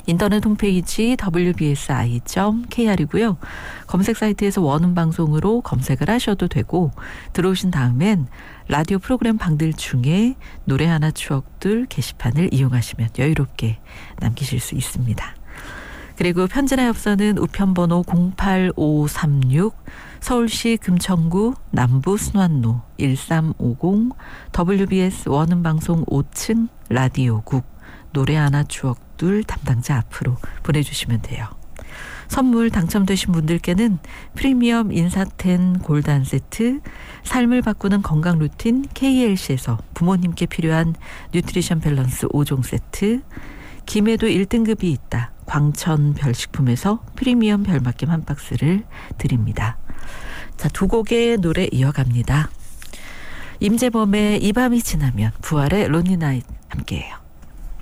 인터넷 홈페이지 wbsi.kr이고요. 검색 사이트에서 원음 방송으로 검색을 하셔도 되고 들어오신 다음엔 라디오 프로그램 방들 중에 노래 하나 추억들 게시판을 이용하시면 여유롭게 남기실 수 있습니다. 그리고 편지나 엽서는 우편번호 08536 서울시 금천구 남부 순환로 1350 WBS 원음방송 5층 라디오국 노래 하나 추억들 담당자 앞으로 보내주시면 돼요. 선물 당첨되신 분들께는 프리미엄 인사텐 골단 세트, 삶을 바꾸는 건강 루틴 KLC에서 부모님께 필요한 뉴트리션 밸런스 5종 세트, 김에도 1등급이 있다 광천 별식품에서 프리미엄 별맛김 한 박스를 드립니다. 자, 두 곡의 노래 이어갑니다. 임재범의 이 밤이 지나면, 부활의 론리 나잇 함께해요.